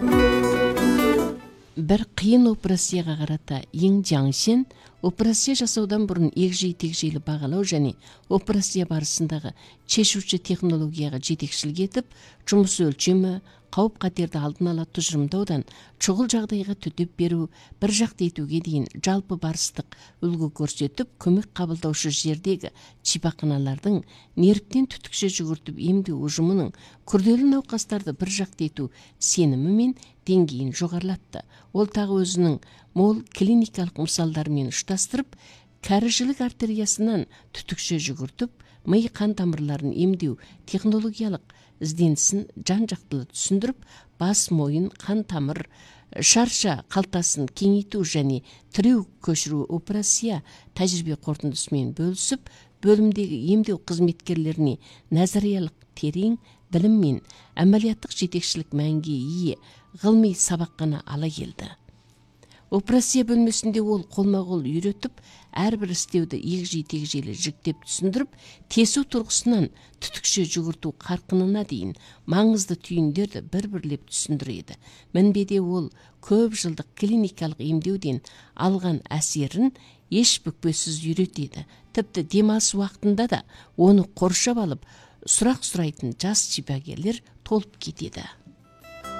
Бір қиын операцияға қарата Ең Жаңшен операция жасаудан бұрын егжей-тегжейлі бағалау және операция барысындағы шешуші технологияға жетекшілік етіп, жұмыс өлшемі, қауіп-қатерді алдын ала тұжырымдаудан шұғыл жағдайға төтеп беру, бір жақты етуге дейін жалпы барыстық үлгі көрсетіп, көмек қабылдаушы жердегі шипақханалардың нервтен түтікше жүгіртіп емдеу ұжымының күрделі науқастарды бір жақты ету сенімі мен деңгейін жоғарылатты. Ол тағы өзінің мол клиникалық мысалдарымен ұштастырып, кәрі жілік артериясынан түтікше жүгіртіп, ми қан тамырларын емдеу технологиялық ізденісін жан-жақтылы түсіндіріп, бас, мойын, қан тамыр, шарша қалтасын кеңейту және тіреу көшіру операция тәжірибе қорытындысымен бөлісіп, бөлімдегі емдеу қызметкерлеріне назариялық терең білім мен әмәлияттық жетекшілік мәнге ие ғылыми сабаққана ала келді. Операция бөлмесінде ол қолма-қол үйретіп, әрбір істеуді егжей-тегжейлі жіктеп түсіндіріп, тесу тұрғысынан түтікше жүгірту қарқынына дейін маңызды түйіндерді бір-бірлеп түсіндіреді. Мінбеде ол көп жылдық клиникалық емдеуден алған әсерін еш бүкпесіз үйретеді. Тіпті демалыс уақытында да оны қоршап алып, сұрақ сұрайтын жас шипагерлер толып кетеді.